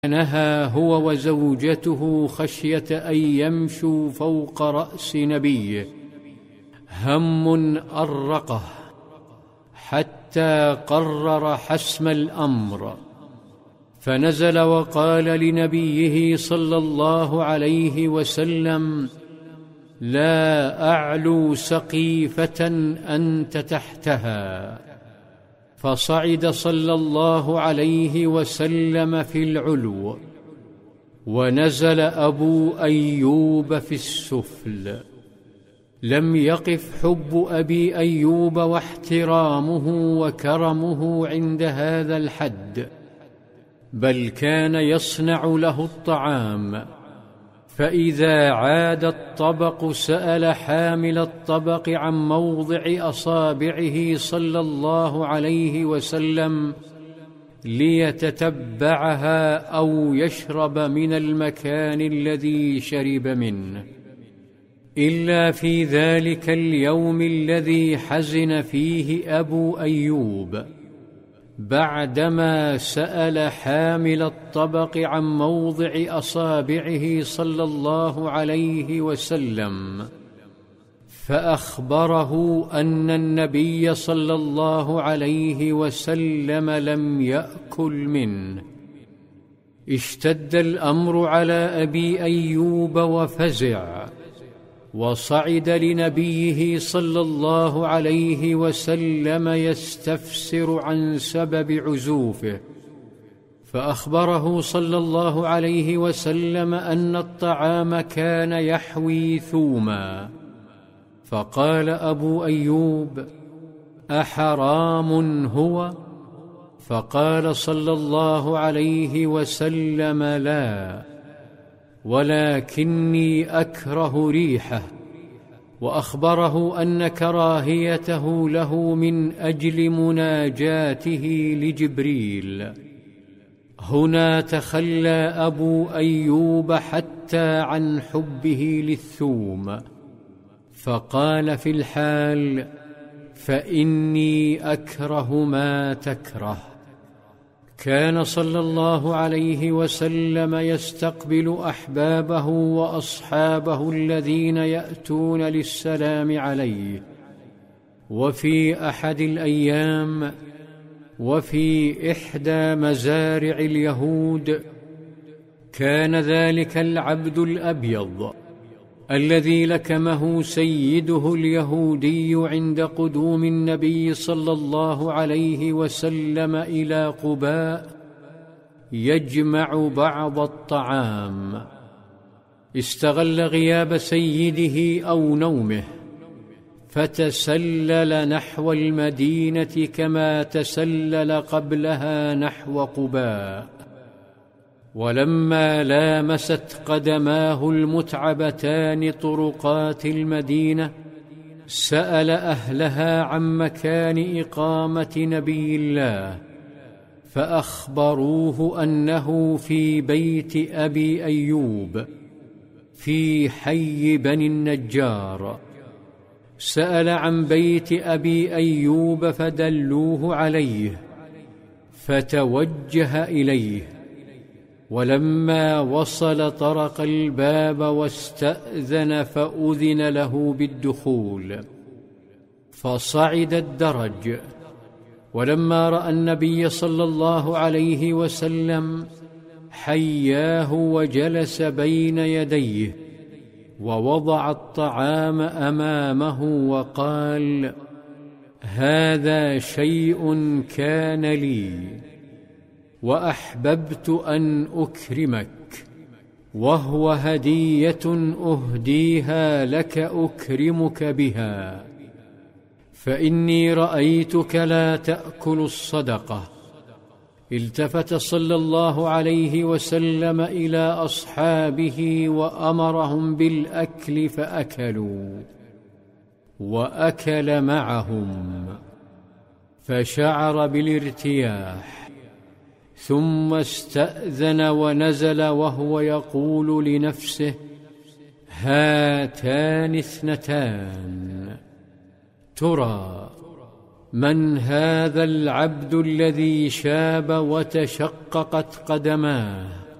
نهى هو وزوجته خشية أن يمشوا فوق رأس نبيه، هم أرقه حتى قرر حسم الأمر، فنزل وقال لنبيه صلى الله عليه وسلم: لا أعلو سقيفة أنت تحتها. فصعد صلى الله عليه وسلم في العلو، ونزل أبو أيوب في السفل. لم يقف حب أبي أيوب واحترامه وكرمه عند هذا الحد، بل كان يصنع له الطعام، فإذا عاد الطبق سأل حامل الطبق عن موضع أصابعه صلى الله عليه وسلم ليتتبعها أو يشرب من المكان الذي شرب منه، إلا في ذلك اليوم الذي حزن فيه أبو أيوب، بعدما سأل حامل الطبق عن موضع أصابعه صلى الله عليه وسلم، فأخبره أن النبي صلى الله عليه وسلم لم يأكل منه. اشتد الأمر على أبي أيوب وفزع، وصعد لنبيه صلى الله عليه وسلم يستفسر عن سبب عزوفه، فأخبره صلى الله عليه وسلم أن الطعام كان يحوي ثوما. فقال أبو أيوب: أحرام هو؟ فقال صلى الله عليه وسلم: لا، ولكني أكره ريحه. وأخبره أن كراهيته له من أجل مناجاته لجبريل. هنا تخلى أبو أيوب حتى عن حبه للثوم، فقال في الحال: فإني أكره ما تكره. كان صلى الله عليه وسلم يستقبل أحبابه وأصحابه الذين يأتون للسلام عليه. وفي أحد الأيام، وفي إحدى مزارع اليهود، كان ذلك العبد الأبيض الذي لكمه سيده اليهودي عند قدوم النبي صلى الله عليه وسلم إلى قباء يجمع بعض الطعام. استغل غياب سيده أو نومه، فتسلل نحو المدينة كما تسلل قبلها نحو قباء. ولما لامست قدماه المتعبتان طرقات المدينة، سأل أهلها عن مكان إقامة نبي الله، فأخبروه أنه في بيت أبي أيوب في حي بني النجار. سأل عن بيت أبي أيوب فدلوه عليه، فتوجه إليه. ولما وصل طرق الباب واستأذن، فأذن له بالدخول، فصعد الدرج. ولما رأى النبي صلى الله عليه وسلم حياه وجلس بين يديه، ووضع الطعام أمامه وقال: هذا شيء كان لي، وأحببت أن أكرمك، وهو هدية أهديها لك أكرمك بها، فإني رأيتك لا تأكل الصدقة. التفت صلى الله عليه وسلم إلى أصحابه وأمرهم بالأكل، فأكلوا، وأكل معهم، فشعر بالارتياح، ثم استأذن ونزل وهو يقول لنفسه: هاتان اثنتان. ترى من هذا العبد الذي شاب وتشققت قدماه؟